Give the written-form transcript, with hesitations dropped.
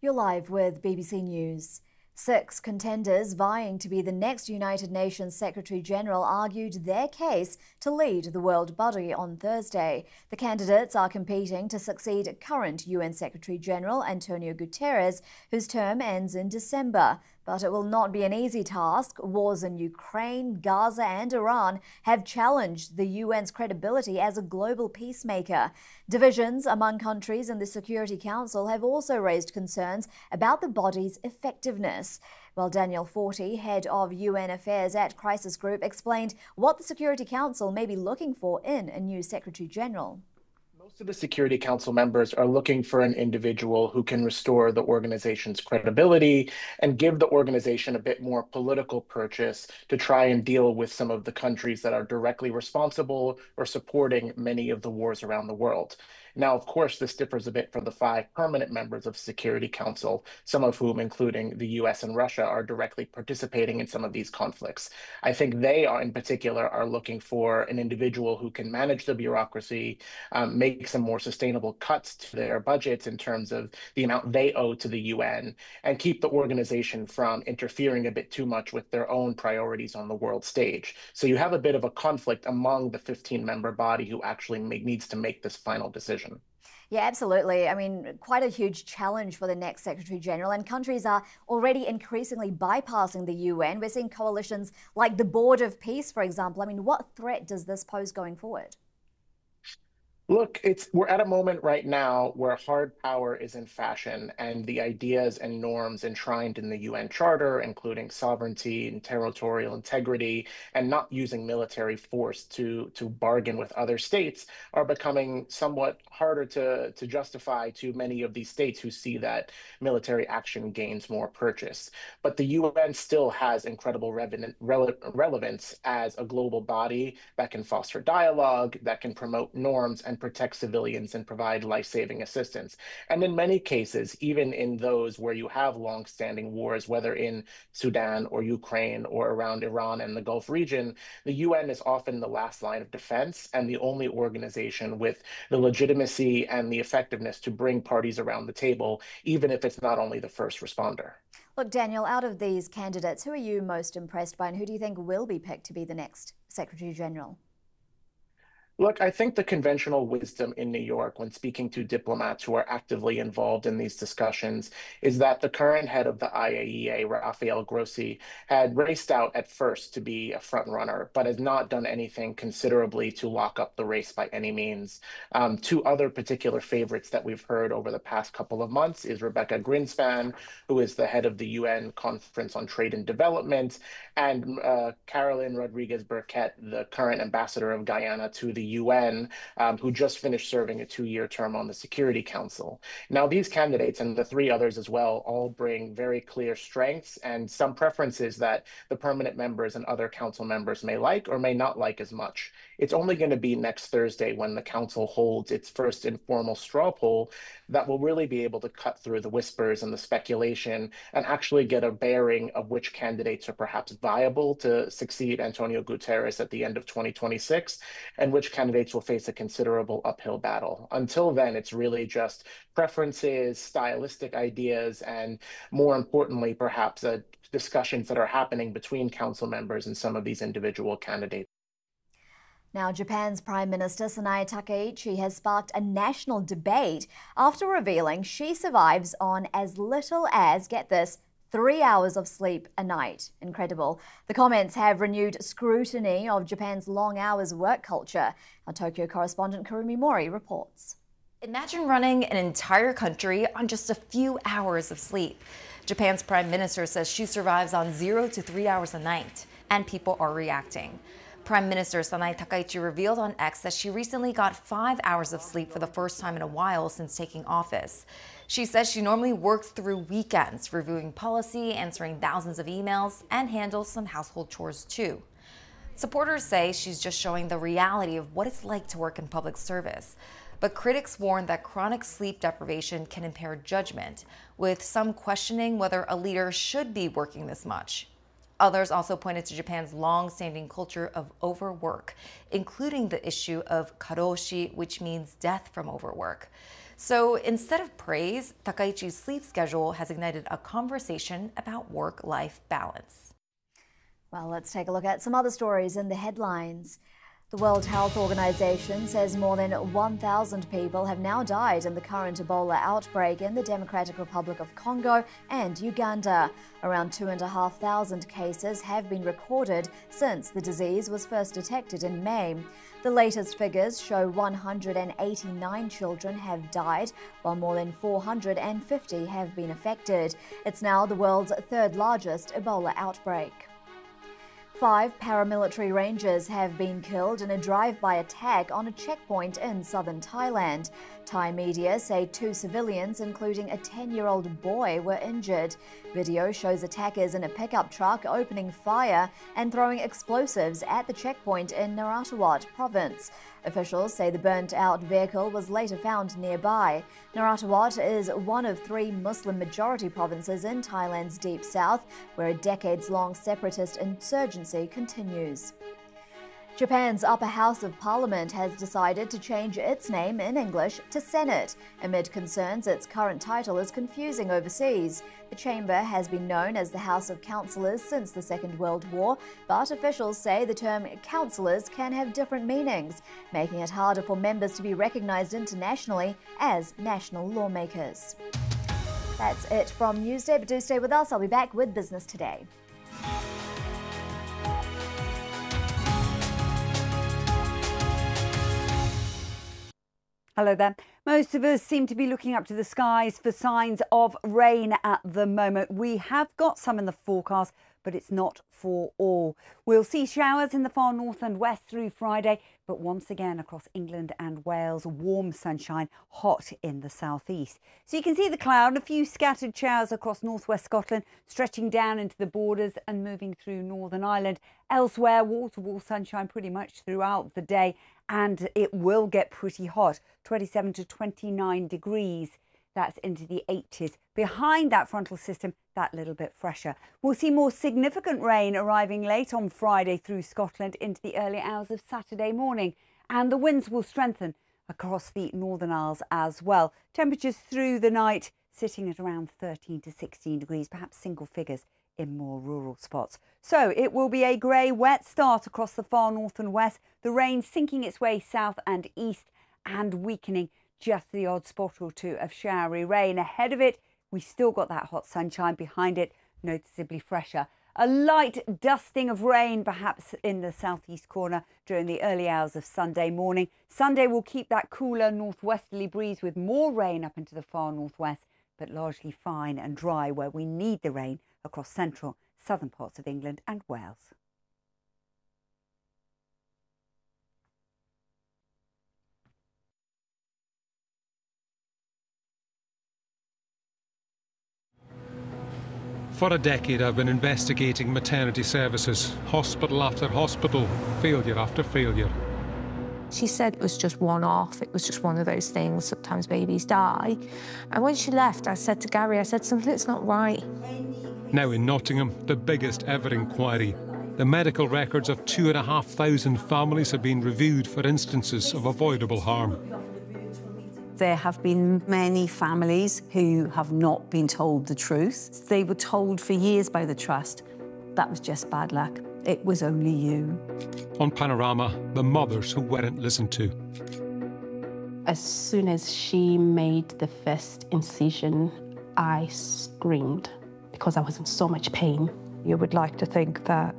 You're live with BBC News. 6 contenders vying to be the next United Nations Secretary-General argued their case to lead the world body on Thursday. The candidates are competing to succeed current UN Secretary-General Antonio Guterres, whose term ends in December. But it will not be an easy task. Wars in Ukraine, Gaza and Iran have challenged the UN's credibility as a global peacemaker. Divisions among countries in the Security Council have also raised concerns about the body's effectiveness. Well, Daniel Forti, head of UN Affairs at Crisis Group, explained what the Security Council may be looking for in a new Secretary-General. Most of the Security Council members are looking for an individual who can restore the organization's credibility and give the organization a bit more political purchase to try and deal with some of the countries that are directly responsible or supporting many of the wars around the world. Now, of course, this differs a bit from the 5 permanent members of Security Council, some of whom, including the US and Russia, are directly participating in some of these conflicts. I think they are, in particular, are looking for an individual who can manage the bureaucracy, make some more sustainable cuts to their budgets in terms of the amount they owe to the UN, and keep the organization from interfering a bit too much with their own priorities on the world stage. So you have a bit of a conflict among the 15-member body who actually needs to make this final decision. Yeah, absolutely. I mean, quite a huge challenge for the next Secretary General, and countries are already increasingly bypassing the UN. We're seeing coalitions like the Board of Peace, for example. I mean, what threat does this pose going forward? Look, we're at a moment right now where hard power is in fashion, and the ideas and norms enshrined in the UN Charter, including sovereignty and territorial integrity, and not using military force to bargain with other states, are becoming somewhat harder to justify to many of these states who see that military action gains more purchase. But the UN still has incredible relevance as a global body that can foster dialogue, that can promote norms and protect civilians and provide life-saving assistance. And in many cases, even in those where you have long-standing wars, whether in Sudan or Ukraine or around Iran and the Gulf region, the UN is often the last line of defense and the only organization with the legitimacy and the effectiveness to bring parties around the table, even if it's not only the first responder. Look, Daniel, out of these candidates, who are you most impressed by and who do you think will be picked to be the next Secretary General? Look, I think the conventional wisdom in New York when speaking to diplomats who are actively involved in these discussions is that the current head of the IAEA, Rafael Grossi, had raced out at first to be a front runner, but has not done anything considerably to lock up the race by any means. 2 other particular favorites that we've heard over the past couple of months is Rebecca Greenspan, who is the head of the UN Conference on Trade and Development, and Carolyn Rodriguez Burkett, the current ambassador of Guyana to the UN, who just finished serving a 2-year term on the Security Council. Now, these candidates and the 3 others as well all bring very clear strengths and some preferences that the permanent members and other council members may like or may not like as much. It's only going to be next Thursday when the council holds its first informal straw poll that will really be able to cut through the whispers and the speculation and actually get a bearing of which candidates are perhaps viable to succeed Antonio Guterres at the end of 2026 and which candidates will face a considerable uphill battle. Until then, it's really just preferences, stylistic ideas, and more importantly, perhaps discussions that are happening between council members and some of these individual candidates. Now, Japan's Prime Minister Sanae Takaichi has sparked a national debate after revealing she survives on as little as, get this, 3 hours of sleep a night. Incredible. The comments have renewed scrutiny of Japan's long hours work culture. Our Tokyo correspondent Kurumi Mori reports. Imagine running an entire country on just a few hours of sleep. Japan's prime minister says she survives on 0 to 3 hours a night, and people are reacting. Prime Minister Sanae Takaichi revealed on X that she recently got 5 hours of sleep for the first time in a while since taking office. She says she normally works through weekends, reviewing policy, answering thousands of emails, and handles some household chores too. Supporters say she's just showing the reality of what it's like to work in public service. But critics warn that chronic sleep deprivation can impair judgment, with some questioning whether a leader should be working this much. Others also pointed to Japan's long-standing culture of overwork, including the issue of karoshi, which means death from overwork. So instead of praise, Takaichi's sleep schedule has ignited a conversation about work-life balance. Well, let's take a look at some other stories in the headlines. The World Health Organization says more than 1,000 people have now died in the current Ebola outbreak in the Democratic Republic of Congo and Uganda. Around 2,500 cases have been recorded since the disease was first detected in May. The latest figures show 189 children have died, while more than 450 have been affected. It's now the world's third largest Ebola outbreak. 5 paramilitary rangers have been killed in a drive-by attack on a checkpoint in southern Thailand. Thai media say 2 civilians, including a 10-year-old boy, were injured. Video shows attackers in a pickup truck opening fire and throwing explosives at the checkpoint in Narathiwat province. Officials say the burnt-out vehicle was later found nearby. Narathiwat is one of 3 Muslim-majority provinces in Thailand's deep south, where a decades-long separatist insurgency continues. Japan's upper house of parliament has decided to change its name in English to Senate, amid concerns its current title is confusing overseas. The chamber has been known as the House of Councillors since the Second World War, but officials say the term councillors can have different meanings, making it harder for members to be recognised internationally as national lawmakers. That's it from Newsday, but do stay with us. I'll be back with Business Today. Hello there. Most of us seem to be looking up to the skies for signs of rain at the moment. We have got some in the forecast, but it's not for all. We'll see showers in the far north and west through Friday, but once again across England and Wales, warm sunshine, hot in the southeast. So you can see the cloud, a few scattered showers across northwest Scotland, stretching down into the borders and moving through Northern Ireland. Elsewhere, wall-to-wall sunshine pretty much throughout the day, and it will get pretty hot, 27 to 29 degrees. That's into the 80s. Behind that frontal system, that little bit fresher. We'll see more significant rain arriving late on Friday through Scotland into the early hours of Saturday morning. And the winds will strengthen across the Northern Isles as well. Temperatures through the night sitting at around 13 to 16 degrees, perhaps single figures in more rural spots. So it will be a grey, wet start across the far north and west. The rain sinking its way south and east and weakening, just the odd spot or two of showery rain. Ahead of it, we still got that hot sunshine. Behind it, noticeably fresher. A light dusting of rain perhaps in the southeast corner during the early hours of Sunday morning. Sunday will keep that cooler northwesterly breeze with more rain up into the far northwest, but largely fine and dry where we need the rain across central, southern parts of England and Wales. For a decade, I've been investigating maternity services, hospital after hospital, failure after failure. She said it was just one-off, it was just one of those things, sometimes babies die. And when she left, I said to Gary, I said, something's not right. Now in Nottingham, the biggest ever inquiry. The medical records of 2,500 families have been reviewed for instances of avoidable harm. There have been many families who have not been told the truth. They were told for years by the Trust that was just bad luck. It was only you. On Panorama, the mothers who weren't listened to. As soon as she made the first incision, I screamed because I was in so much pain. You would like to think that